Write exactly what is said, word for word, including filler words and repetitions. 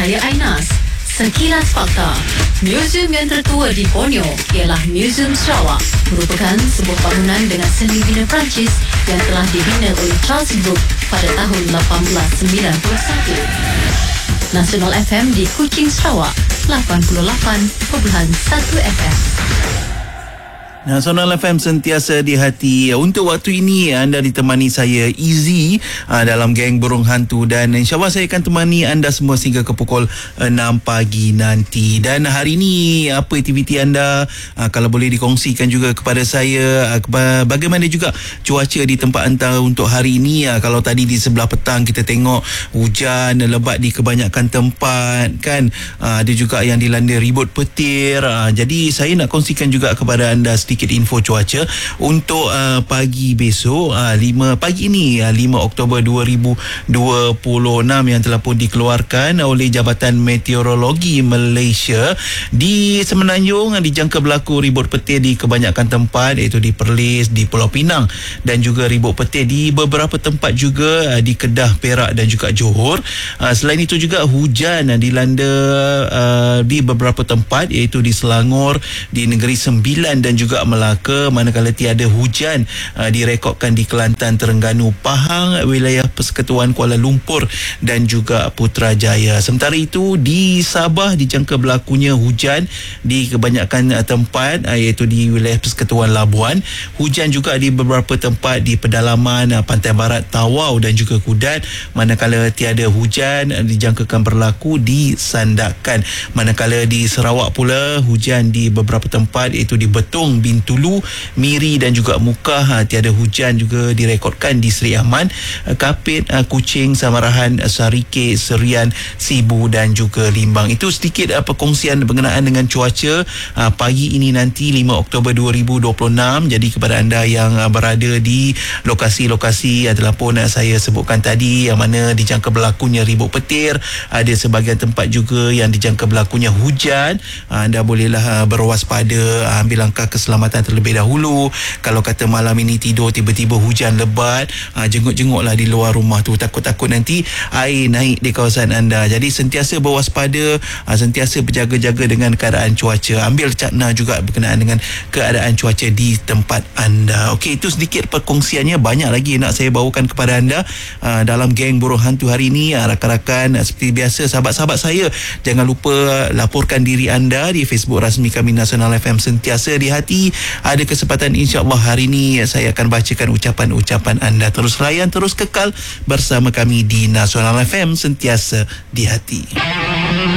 saya Ainas. Sekilas fakta. Museum yang tertua di Borneo ialah Museum Sarawak, merupakan sebuah bangunan dengan seni bina Perancis yang telah dibina oleh Charles Brooke pada tahun lapan belas sembilan puluh satu. Nasional F M di Kuching, Sarawak, lapan puluh lapan perpuluhan satu F M. Nasional F M sentiasa di hati. Untuk waktu ini anda ditemani saya Easy uh, dalam geng Burung Hantu, dan insyaAllah saya akan temani anda semua sehingga ke pukul enam pagi nanti. Dan hari ini apa aktiviti anda, uh, kalau boleh dikongsikan juga kepada saya, uh, bagaimana juga cuaca di tempat anda untuk hari ini. Uh, kalau tadi di sebelah petang kita tengok hujan lebat di kebanyakan tempat kan, uh, ada juga yang dilanda ribut petir. Uh, jadi saya nak kongsikan juga kepada anda sedikit info cuaca untuk uh, pagi besok, uh, lima pagi ini, uh, lima Oktober dua ribu dua puluh enam, yang telah pun dikeluarkan oleh Jabatan Meteorologi Malaysia. Di Semenanjung uh, dijangka berlaku ribut petir di kebanyakan tempat, iaitu di Perlis, di Pulau Pinang, dan juga ribut petir di beberapa tempat juga uh, di Kedah, Perak dan juga Johor. Uh, selain itu juga hujan uh, dilanda uh, di beberapa tempat, iaitu di Selangor, di Negeri Sembilan dan juga Melaka, manakala tiada hujan uh, direkodkan di Kelantan, Terengganu, Pahang, wilayah Persekutuan Kuala Lumpur dan juga Putrajaya. Sementara itu di Sabah dijangka berlakunya hujan di kebanyakan uh, tempat, uh, iaitu di wilayah Persekutuan Labuan. Hujan juga di beberapa tempat di pedalaman uh, Pantai Barat, Tawau dan juga Kudat, manakala tiada hujan uh, dijangkakan berlaku di Sandakan. Manakala di Sarawak pula hujan di beberapa tempat, iaitu di Betong, Bintulu, Miri dan juga Mukah. Ha, tiada hujan juga direkodkan di Seri Aman, Kapit, Kuching, Samarahan, Sarike, Serian, Sibu dan juga Limbang. Itu sedikit uh, perkongsian berkenaan dengan cuaca uh, pagi ini nanti lima Oktober dua ribu dua puluh enam. Jadi kepada anda yang uh, berada di lokasi-lokasi adalah pun uh, saya sebutkan tadi, yang mana dijangka berlakunya ribut petir, ada sebahagian tempat juga yang dijangka berlakunya hujan. uh, anda bolehlah uh, berwaspada, uh, ambil langkah keselamatan terlebih dahulu. Kalau kata malam ini tidur tiba-tiba hujan lebat, ha, jenguk-jenguklah di luar rumah tu, takut-takut nanti air naik di kawasan anda. Jadi sentiasa berwaspada, ha, sentiasa berjaga-jaga dengan keadaan cuaca. Ambil cakna juga berkenaan dengan keadaan cuaca di tempat anda. Okey, itu sedikit perkongsiannya. Banyak lagi nak saya bawakan kepada anda ha, dalam geng Burung Hantu hari ini. Ha, rakan-rakan, seperti biasa, sahabat-sahabat saya, jangan lupa laporkan diri anda di Facebook rasmi kami Nasional F M sentiasa di hati. Ada kesempatan insya-Allah hari ini saya akan bacakan ucapan-ucapan anda. Terus layan, terus kekal bersama kami di Nasional F M sentiasa di hati.